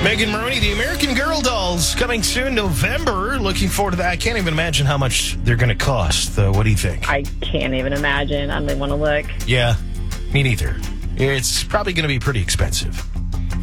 Megan Maroney, the American Girl dolls, coming soon, November. Looking forward to that. I can't even imagine how much they're going to cost. What do you think? I can't even imagine. I don't even want to look. Yeah, me neither. It's probably going to be pretty expensive.